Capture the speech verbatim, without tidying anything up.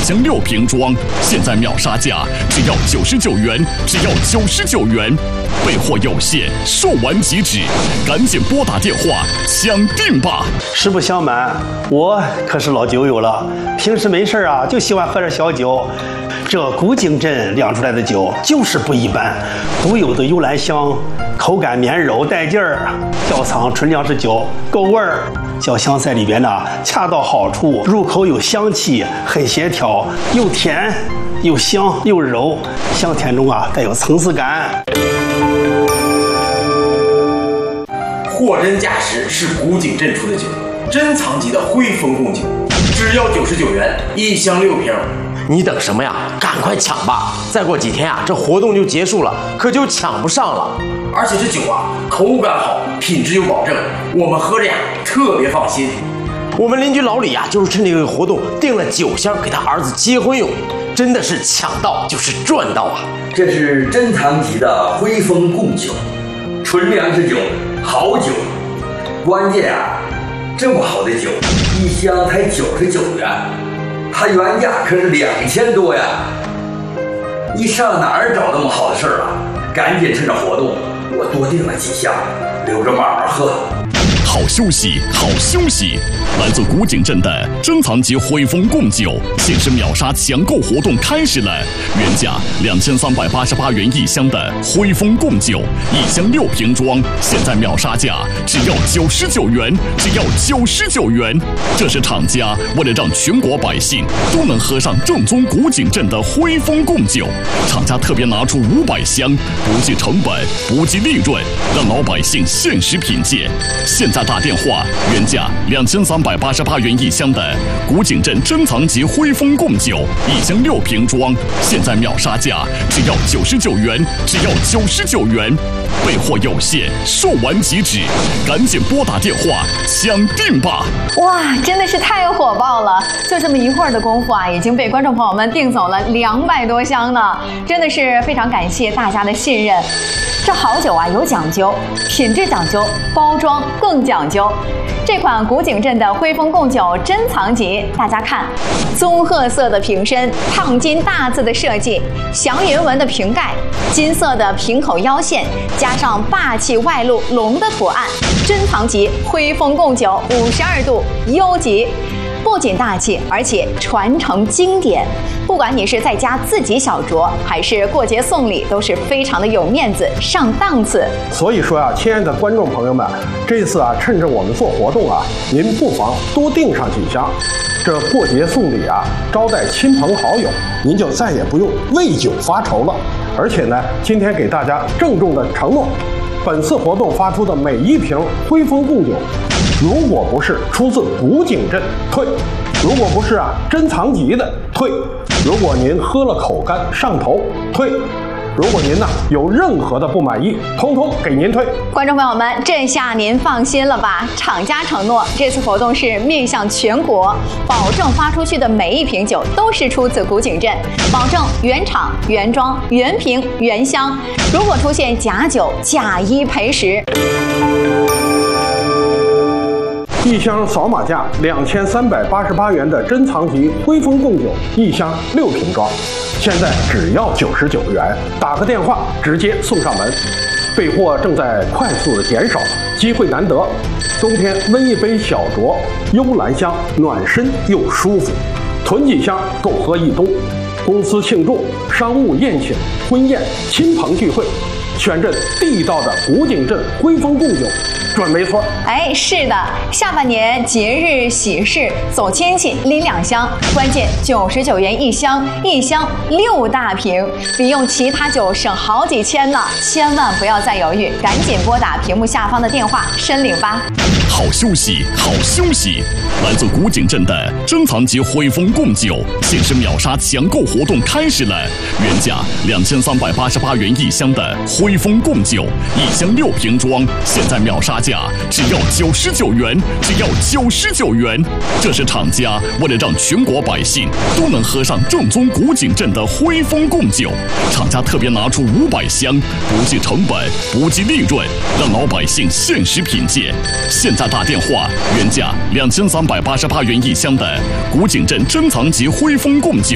箱六瓶装，现在秒杀价只要九十九元，只要九十九元。备货有限，售完即止，赶紧拨打电话抢订吧！ 实不相瞒，我可是老酒友了，平时没事啊就喜欢喝点小酒。这古井镇酿出来的酒就是不一般，独有的幽兰香，口感绵柔带劲儿。窖藏纯粮食酒够味儿，小香在里边呢恰到好处，入口有香气，很协调，又甜又香又柔，香甜中啊带有层次感。 货真价实是古井镇出的酒，珍藏级的徽丰贡酒，只要九十九元一箱六瓶。 你等什么呀？赶快抢吧！再过几天啊，这活动就结束了，可就抢不上了。 而且这酒啊，口感好，品质有保证，我们喝着呀特别放心。 我们邻居老李呀、啊，就是趁这个活动订了酒箱给他儿子结婚用，真的是抢到就是赚到啊！ 这是珍藏级的徽丰贡酒，纯粮食酒，好酒。关键啊，这么好的酒，一箱才九十九元。它原价可是两千多呀！你上哪儿找那么好的事儿啊？赶紧趁着活动，我多订了几箱，留着慢慢喝。 好休息，好休息！来自古井镇的珍藏级徽丰贡酒限时秒杀抢购活动开始了，原价两千三百八十八元一箱的徽丰贡酒，一箱六瓶装，现在秒杀价只要九十九元，只要九十九元。这是厂家为了让全国百姓都能喝上正宗古井镇的徽丰贡酒，厂家特别拿出五百箱，不计成本，不计利润，让老百姓限时品鉴。现在打电话，原价两千三百八十八元一箱的古井镇珍藏级徽丰贡酒，一箱六瓶装，现在秒杀价只要九十九元，只要九十九元。备货有限，售完即止，赶紧拨打电话抢订吧！ 哇，真的是太火爆了！就这么一会儿的功夫啊，已经被观众朋友们订走了两百多箱呢，真的是非常感谢大家的信任。这好酒啊有讲究，品质讲究，包装更讲究。这款古井镇的徽丰贡酒珍藏级，大家看，棕褐色的瓶身，烫金大字的设计，祥云纹的瓶盖，金色的瓶口腰线，加上霸气外露龙的图案，珍藏级徽丰贡酒五十二度优级。不仅大气，而且传承经典。不管你是在家自己小酌，还是过节送礼，都是非常的有面子、上档次。 所以说啊，亲爱的观众朋友们，这次啊，趁着我们做活动啊，您不妨多订上几箱。这过节送礼啊，招待亲朋好友，您就再也不用为酒发愁了。而且呢，今天给大家郑重的承诺，本次活动发出的每一瓶徽丰贡酒，如果不是出自古井镇，退；如果不是啊珍藏级的，退；如果您喝了口干上头，退；如果您呢有任何的不满意，通通给您退。 观众朋友们，这下您放心了吧？厂家承诺，这次活动是面向全国，保证发出去的每一瓶酒都是出自古井镇，保证原厂、原装、原瓶、原箱。如果出现假酒，假一赔十。 一箱扫码价两千三百八十八元的珍藏级徽丰贡酒，一箱六瓶装，现在只要九十九元，打个电话直接送上门。备货正在快速的减少，机会难得，冬天温一杯小酌，幽兰香，暖身又舒服，囤几箱够喝一冬。公司庆祝、商务宴请、婚宴、亲朋聚会，选这地道的古井镇徽丰贡酒，准没错。 哎，是的，下半年节日喜事走亲戚拎两箱，关键九十九元一箱，一箱六大瓶，比用其他酒省好几千呢！千万不要再犹豫，赶紧拨打屏幕下方的电话申领吧。 好休息，好休息！来自古井镇的珍藏级徽丰贡酒限时秒杀抢购活动开始了，原价两千三百八十八元一箱的徽丰贡酒，一箱六瓶装，现在秒杀价只要九十九元，只要九十九元。这是厂家为了让全国百姓都能喝上正宗古井镇的徽丰贡酒，厂家特别拿出五百箱，不计成本，不计利润，让老百姓限时品鉴。现在打电话，原价两千三百八十八元一箱的古井镇珍藏级徽丰贡酒。